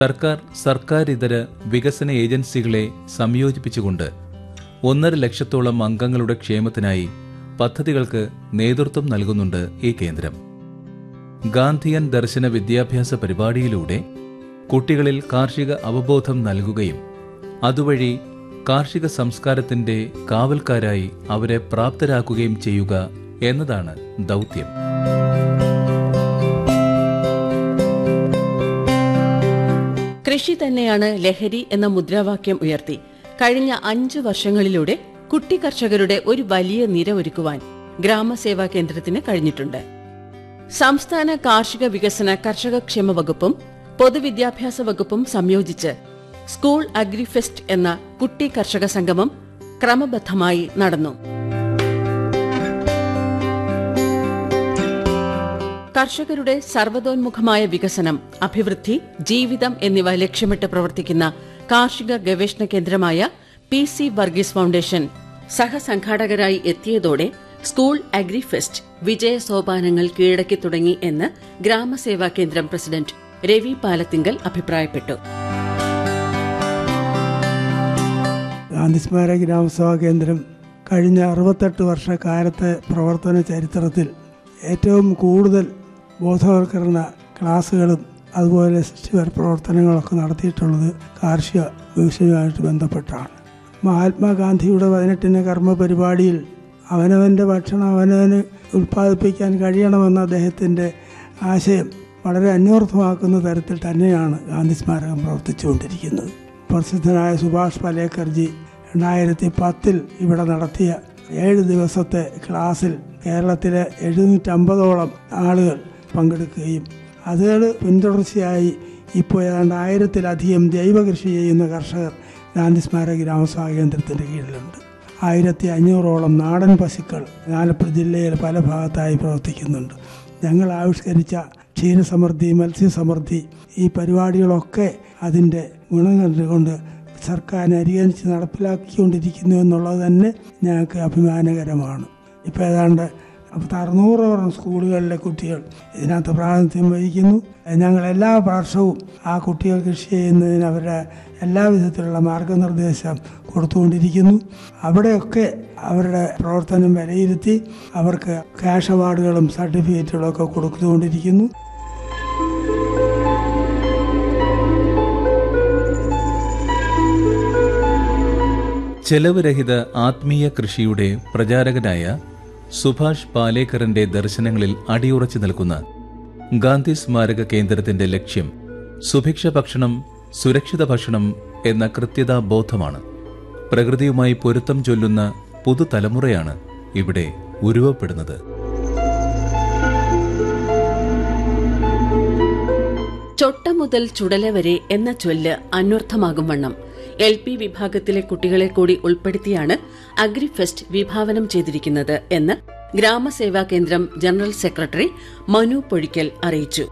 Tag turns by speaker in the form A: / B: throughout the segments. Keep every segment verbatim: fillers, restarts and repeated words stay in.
A: സർക്കാർ സർക്കാരിതര വികസന ഏജൻസികളെ സംയോജിപ്പിച്ചുകൊണ്ട് ഒന്നര ലക്ഷത്തോളം അംഗങ്ങളുടെ ക്ഷേമത്തിനായി പദ്ധതികൾക്ക് നേതൃത്വം നൽകുന്നുണ്ട് ഈ കേന്ദ്രം. ഗാന്ധിയൻ ദർശന വിദ്യാഭ്യാസ പരിപാടിയിലൂടെ കുട്ടികളിൽ കാർഷിക അവബോധം നൽകുകയും അതുവഴി കാർഷിക സംസ്കാരത്തിന്റെ കാവൽക്കാരായി അവരെ പ്രാപ്തരാക്കുകയും ചെയ്യുക എന്നതാണ് ദൗത്യം.
B: കൃഷി തന്നെയാണ് ലഹരി എന്ന മുദ്രാവാക്യം ഉയർത്തി കഴിഞ്ഞ അഞ്ചു വർഷങ്ങളിലൂടെ കുട്ടി കർഷകരുടെ ഒരു വലിയ നിര ഒരുക്കുവാൻ ഗ്രാമസേവാ കേന്ദ്രത്തിന് കഴിഞ്ഞിട്ടുണ്ട്. സംസ്ഥാന കാർഷിക വികസന കർഷകക്ഷേമ വകുപ്പും പൊതുവിദ്യാഭ്യാസ വകുപ്പും സംയോജിച്ച് സ്കൂൾ അഗ്രിഫെസ്റ്റ് എന്ന കുട്ടി കർഷക സംഗമം ക്രമബദ്ധമായി നടന്നു. കർഷകരുടെ സർവ്വതോന്മുഖമായ വികസനം, അഭിവൃദ്ധി, ജീവിതം എന്നിവ ലക്ഷ്യമിട്ട് പ്രവർത്തിക്കുന്ന കാർഷിക ഗവേഷണ കേന്ദ്രമായ പി സി വർഗീസ് ഫൗണ്ടേഷൻ സഹസംഘാടകരായി എത്തിയതോടെ സ്കൂൾ അഗ്രിഫെസ്റ്റ് വിജയ സോപാനങ്ങൾ കീഴടക്കി തുടങ്ങി എന്ന് ഗ്രാമസേവാ കേന്ദ്രം പ്രസിഡന്റ് രവി പാലത്തിങ്കൽ അഭിപ്രായപ്പെട്ടു.
C: ഗാന്ധി സ്മാരക ഗ്രാമസഭാ കേന്ദ്രം കഴിഞ്ഞ അറുപത്തെട്ട് വർഷക്കാലത്തെ പ്രവർത്തന ചരിത്രത്തിൽ ഏറ്റവും കൂടുതൽ ബോധവൽക്കരണ ക്ലാസുകളും അതുപോലെ സൃഷ്ടിപര പ്രവർത്തനങ്ങളൊക്കെ നടത്തിയിട്ടുള്ളത് കാർഷിക വികസനവുമായിട്ട് ബന്ധപ്പെട്ടാണ്. മഹാത്മാഗാന്ധിയുടെ പതിനെട്ടിന് കർമ്മ പരിപാടിയിൽ അവനവൻ്റെ ഭക്ഷണം അവനവന് ഉൽപ്പാദിപ്പിക്കാൻ കഴിയണമെന്ന അദ്ദേഹത്തിൻ്റെ ആശയം വളരെ അന്വർത്ഥമാക്കുന്ന തരത്തിൽ തന്നെയാണ് ഗാന്ധി സ്മാരകം പ്രവർത്തിച്ചുകൊണ്ടിരിക്കുന്നത്. പ്രസിദ്ധനായ സുഭാഷ് പലേക്കർജി രണ്ടായിരത്തി പത്തിൽ ഇവിടെ നടത്തിയ ഏഴ് ദിവസത്തെ ക്ലാസ്സിൽ കേരളത്തിലെ എഴുന്നൂറ്റമ്പതോളം ആളുകൾ പങ്കെടുക്കുകയും അതുകൾ പിന്തുടർച്ചയായി ഇപ്പോൾ ഏതാണ്ട് ആയിരത്തിലധികം ജൈവ കൃഷി ചെയ്യുന്ന കർഷകർ ഗാന്ധി സ്മാരക ഗ്രാമസഭാ കേന്ദ്രത്തിൻ്റെ കീഴിലുണ്ട്. ആയിരത്തി അഞ്ഞൂറോളം നാടൻ പശുക്കൾ ആലപ്പുഴ ജില്ലയിൽ പല ഭാഗത്തായി പ്രവർത്തിക്കുന്നുണ്ട്. ഞങ്ങൾ ആവിഷ്കരിച്ച ക്ഷീരസമൃദ്ധി, മത്സ്യസമൃദ്ധി ഈ പരിപാടികളൊക്കെ അതിൻ്റെ ഗുണം കണ്ടുകൊണ്ട് സർക്കാരിനെ അനുകരിച്ച് നടപ്പിലാക്കിക്കൊണ്ടിരിക്കുന്നു എന്നുള്ളത് തന്നെ ഞങ്ങൾക്ക് അഭിമാനകരമാണ്. ഇപ്പോൾ ഏതാണ്ട് അറുന്നൂറോളം സ്കൂളുകളിലെ കുട്ടികൾ ഇതിനകത്ത് പ്രാതിനിധ്യം വഹിക്കുന്നു. ഞങ്ങൾ എല്ലാ വർഷവും ആ കുട്ടികൾ കൃഷി ചെയ്യുന്നതിന് അവരുടെ എല്ലാ വിധത്തിലുള്ള മാർഗനിർദ്ദേശം കൊടുത്തുകൊണ്ടിരിക്കുന്നു. അവിടെയൊക്കെ അവരുടെ പ്രവർത്തനം വിലയിരുത്തി അവർക്ക് ക്യാഷ് അവാർഡുകളും സർട്ടിഫിക്കറ്റുകളും ഒക്കെ കൊടുത്തുകൊണ്ടിരിക്കുന്നു.
A: ചെലവ് രഹിത ആത്മീയ കൃഷിയുടെ പ്രചാരകനായ സുഭാഷ് പാലേക്കറിന്റെ ദർശനങ്ങളിൽ അടിയുറച്ചു നിൽക്കുന്ന ഗാന്ധി സ്മാരക കേന്ദ്രത്തിന്റെ ലക്ഷ്യം സുഭിക്ഷ ഭക്ഷണം, സുരക്ഷിത ഭക്ഷണം എന്ന കൃത്യതാബോധമാണ്. പ്രകൃതിയുമായി പൊരുത്തം ചൊല്ലുന്ന പുതുതലമുറയാണ് ഇവിടെ ഉരുവപ്പെടുന്നത്.
B: ചൊട്ട മുതൽ ചുടല വരെ എന്ന ചൊല്ല് അന്വർത്ഥമാകും വണ്ണം എൽ പി വിഭാഗത്തിലെ കുട്ടികളെ കൂടി ഉൾപ്പെടുത്തിയാണ് അഗ്രിഫെസ്റ്റ് വിഭാവനം ചെയ്തിരിക്കുന്നത് എന്ന് ഗ്രാമസേവാ കേന്ദ്രം ജനറൽ സെക്രട്ടറി മനു പൊഴിക്കൽ അറിയിച്ചു.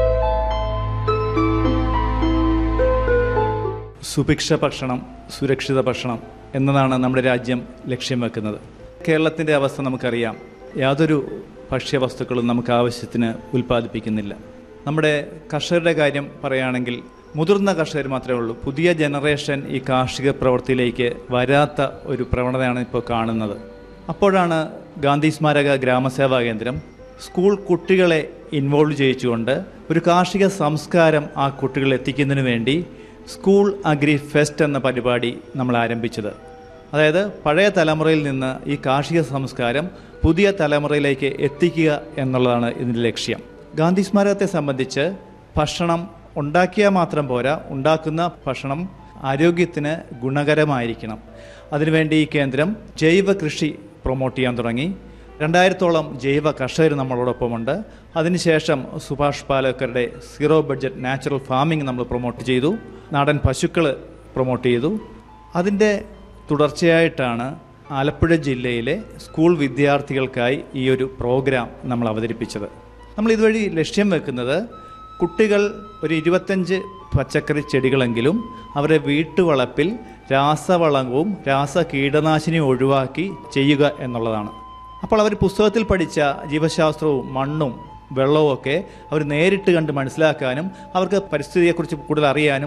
D: സുഭിക്ഷ ഭക്ഷണം, സുരക്ഷിത ഭക്ഷണം എന്നതാണ് നമ്മുടെ രാജ്യം ലക്ഷ്യം വെക്കുന്നത്. കേരളത്തിൻ്റെ അവസ്ഥ നമുക്കറിയാം. യാതൊരു ഭക്ഷ്യവസ്തുക്കളും നമുക്ക് ആവശ്യത്തിന് ഉൽപ്പാദിപ്പിക്കുന്നില്ല. നമ്മുടെ കർഷകരുടെ കാര്യം പറയുകയാണെങ്കിൽ മുതിർന്ന കർഷകർ മാത്രമേ ഉള്ളൂ. പുതിയ ജനറേഷൻ ഈ കാർഷിക പ്രവൃത്തിയിലേക്ക് വരാത്ത ഒരു പ്രവണതയാണ് ഇപ്പോൾ കാണുന്നത്. അപ്പോഴാണ് ഗാന്ധി സ്മാരക ഗ്രാമസേവാ കേന്ദ്രം സ്കൂൾ കുട്ടികളെ ഇൻവോൾവ് ചെയ്യിച്ചുകൊണ്ട് ഒരു കാർഷിക സംസ്കാരം ആ കുട്ടികളിൽ എത്തിക്കുന്നതിന് വേണ്ടി സ്കൂൾ അഗ്രി ഫെസ്റ്റ് എന്ന പരിപാടി നമ്മൾ ആരംഭിച്ചത്. അതായത് പഴയ തലമുറയിൽ നിന്ന് ഈ കാർഷിക സംസ്കാരം പുതിയ തലമുറയിലേക്ക് എത്തിക്കുക എന്നുള്ളതാണ് ഇതിൻ്റെ ലക്ഷ്യം. ഗാന്ധി സ്മാരകത്തെ സംബന്ധിച്ച് ഭക്ഷണം ഉണ്ടാക്കിയാൽ മാത്രം പോരാ, ഉണ്ടാക്കുന്ന ഭക്ഷണം ആരോഗ്യത്തിന് ഗുണകരമായിരിക്കണം. അതിനുവേണ്ടി ഈ കേന്ദ്രം ജൈവ കൃഷി പ്രൊമോട്ട് ചെയ്യാൻ തുടങ്ങി. രണ്ടായിരത്തോളം ജൈവ കർഷകർ നമ്മളോടൊപ്പമുണ്ട്. അതിനുശേഷം Subhash പാലേക്കറുടെ zero budget natural farming നമ്മൾ പ്രൊമോട്ട് ചെയ്തു. നാടൻ പശുക്കൾ പ്രൊമോട്ട് ചെയ്തു. അതിൻ്റെ തുടർച്ചയായിട്ടാണ് ആലപ്പുഴ ജില്ലയിലെ സ്കൂൾ വിദ്യാർത്ഥികൾക്കായി ഈ ഒരു പ്രോഗ്രാം നമ്മൾ അവതരിപ്പിച്ചത്. നമ്മൾ ഇതുവഴി ലക്ഷ്യം വെക്കുന്നത് കുട്ടികൾ ഒരു ഇരുപത്തഞ്ച് പച്ചക്കറി ചെടികളെങ്കിലും അവരുടെ വീട്ടുവളപ്പിൽ രാസവളവും രാസ കീടനാശിനിയും ഒഴിവാക്കി ചെയ്യുക എന്നുള്ളതാണ്. അപ്പോൾ അവർ പുസ്തകത്തിൽ പഠിച്ച ജീവശാസ്ത്രവും മണ്ണും വെള്ളവും ഒക്കെ അവർ നേരിട്ട് കണ്ട് മനസ്സിലാക്കാനും അവർക്ക് പരിസ്ഥിതിയെക്കുറിച്ച് കൂടുതൽ അറിയാനും